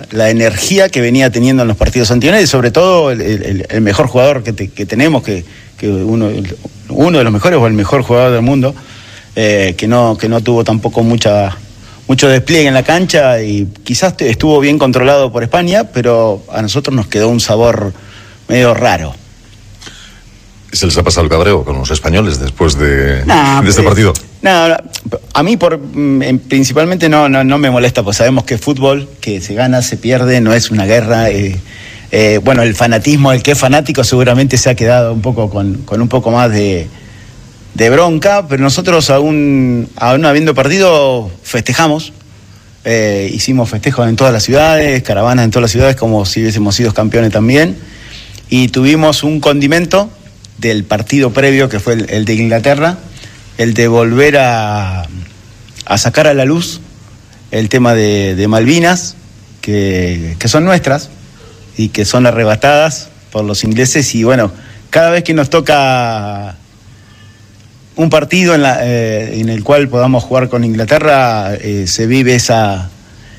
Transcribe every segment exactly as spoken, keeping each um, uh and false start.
la energía que venía teniendo en los partidos anteriores y sobre todo el, el, el mejor jugador que, te, que tenemos, que, que uno, uno de los mejores o el mejor jugador del mundo, eh, que no que no tuvo tampoco mucha mucho despliegue en la cancha y quizás estuvo bien controlado por España, pero a nosotros nos quedó un sabor medio raro. ¿Se les ha pasado el cabreo con los españoles después de, nah, de este pues, partido? No, no, a mí por principalmente no, no, no me molesta, pues sabemos que es fútbol, que se gana, se pierde, no es una guerra. Eh, eh, bueno, el fanatismo, el que es fanático seguramente se ha quedado un poco con, con un poco más de, de bronca, pero nosotros aún, aún habiendo perdido festejamos. Eh, hicimos festejos en todas las ciudades, caravanas en todas las ciudades, como si hubiésemos sido campeones también, y tuvimos un condimento del partido previo, que fue el, el de Inglaterra, el de volver a, a sacar a la luz el tema de, de Malvinas, que, que son nuestras y que son arrebatadas por los ingleses, y bueno, cada vez que nos toca un partido en, la, eh, en el cual podamos jugar con Inglaterra, eh, se vive esa,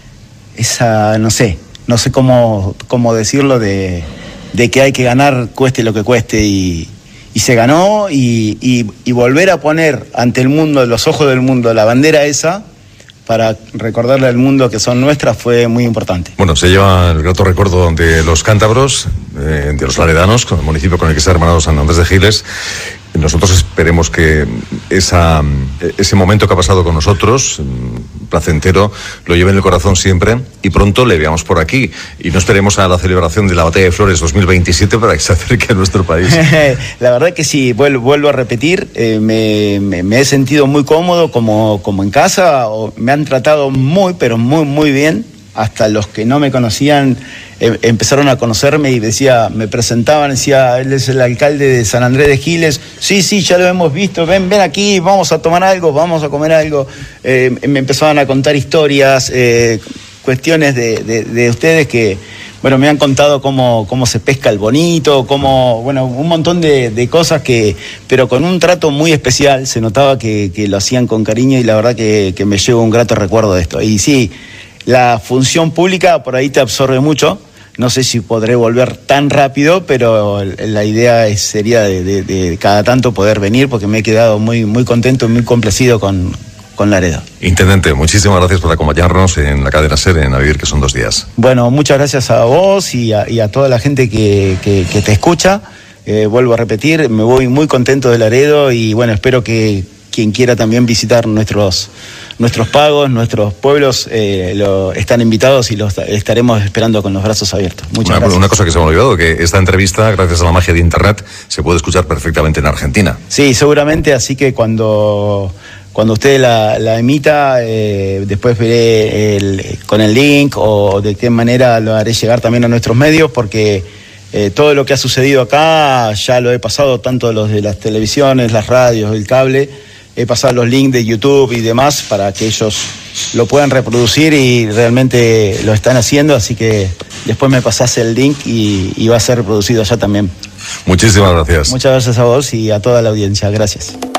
esa, no sé, no sé cómo, cómo decirlo, de, de que hay que ganar cueste lo que cueste, y Y se ganó, y, y, y volver a poner ante el mundo, los ojos del mundo, la bandera esa, para recordarle al mundo que son nuestras, fue muy importante. Bueno, se lleva el grato recuerdo de los cántabros, eh, de los laredanos, con el municipio con el que está hermanado San Andrés de Giles. Nosotros esperemos que esa, ese momento que ha pasado con nosotros, placentero, lo lleve en el corazón siempre, y pronto le veamos por aquí. Y no esperemos a la celebración de la Batalla de Flores dos mil veintisiete para que se acerque a nuestro país. La verdad que sí, vuelvo, vuelvo a repetir, eh, me, me, me he sentido muy cómodo como, como en casa, o me han tratado muy, pero muy, muy bien. Hasta los que no me conocían eh, empezaron a conocerme y decía, me presentaban, decía, él es el alcalde de San Andrés de Giles. Sí, sí, ya lo hemos visto, ven, ven aquí, vamos a tomar algo, vamos a comer algo. Eh, me empezaban a contar historias, eh, cuestiones de, de, de ustedes que, bueno, me han contado cómo, cómo se pesca el bonito, cómo, bueno, un montón de, de cosas que, pero con un trato muy especial. Se notaba que, que lo hacían con cariño, y la verdad que, que me llevo un grato recuerdo de esto. Y sí, la función pública por ahí te absorbe mucho. No sé si podré volver tan rápido, pero la idea es, sería de, de, de cada tanto poder venir, porque me he quedado muy, muy contento y muy complacido con, con Laredo. Intendente, muchísimas gracias por acompañarnos en la cadena SER en A Vivir, que son dos días. Bueno, muchas gracias a vos y a, y a toda la gente que, que, que te escucha. Eh, vuelvo a repetir, me voy muy contento de Laredo, y bueno, espero que quien quiera también visitar nuestros nuestros pagos, nuestros pueblos, eh, lo, están invitados, y los estaremos esperando con los brazos abiertos. Muchas una, gracias. Una cosa que se me ha olvidado, que esta entrevista, gracias a la magia de Internet, se puede escuchar perfectamente en Argentina. Sí, seguramente, así que cuando, cuando usted la, la emita, eh, después veré el, con el link, o de qué manera lo haré llegar también a nuestros medios, porque eh, todo lo que ha sucedido acá ya lo he pasado, tanto los de las televisiones, las radios, el cable. He pasado los links de YouTube y demás para que ellos lo puedan reproducir, y realmente lo están haciendo, así que después me pasás el link y, y va a ser reproducido allá también. Muchísimas gracias. Muchas gracias a vos y a toda la audiencia. Gracias.